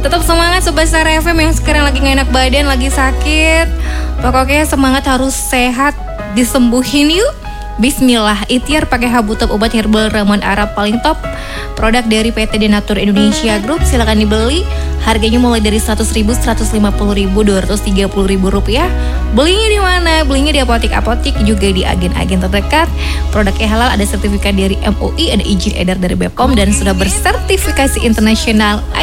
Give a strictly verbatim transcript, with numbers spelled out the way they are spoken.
Tetap semangat Sobat Star F M yang sekarang lagi gak enak badan, lagi sakit. Pokoknya semangat, harus sehat, disembuhin yuk. Bismillah, ikhtiar pakai Habutab, obat herbal ramuan Arab paling top. Produk dari P T Denatur Indonesia Group, silakan dibeli. Harganya mulai dari seratus ribu, seratus lima puluh ribu, dua ratus tiga puluh ribu rupiah. Belinya di mana? Belinya di apotik-apotik, juga di agen-agen terdekat. Produknya halal, ada sertifikat dari M U I, ada izin edar dari B P O M, dan sudah bersertifikasi internasional